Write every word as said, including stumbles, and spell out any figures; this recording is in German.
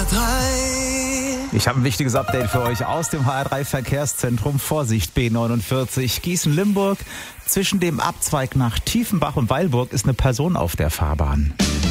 drei. Ich habe ein wichtiges Update für euch aus dem H R drei Verkehrszentrum. Vorsicht, B neunundvierzig Gießen-Limburg. Zwischen dem Abzweig nach Tiefenbach und Weilburg ist eine Person auf der Fahrbahn.